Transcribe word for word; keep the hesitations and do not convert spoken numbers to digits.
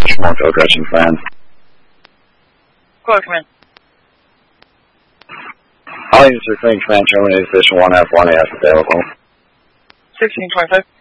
Marco Gretchen Fan. Core command. I'll use your clean command terminated station one F one A F available. sixteen twenty-five.